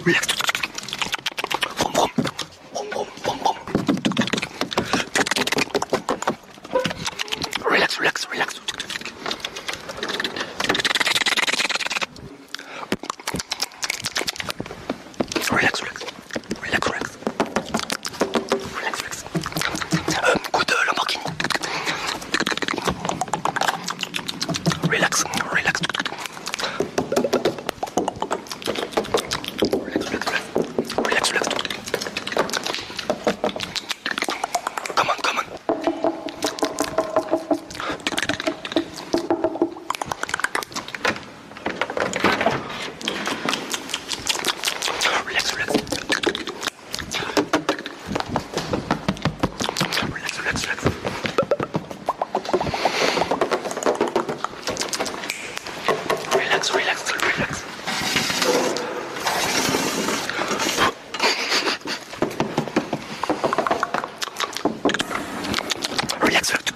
relax. Vroom, vroom. Vroom, vroom, vroom, vroom. Relax, relax, relax. Relax, relax. Relax, relax. Relax, relax. Coup de Lamborghini. Relax, relax. Relax, relax. Come on, come on. Relax, relax. Relax, relax, relax. Relax, relax, relax. Relax, relax.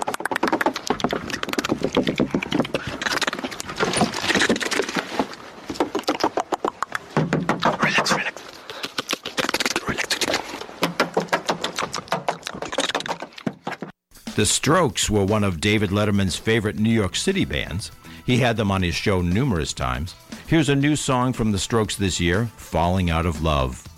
Relax, relax. Relax. The Strokes were one of David Letterman's favorite New York City bands. He had them on his show numerous times. Here's a new song from the Strokes this year, Falling Out of Love.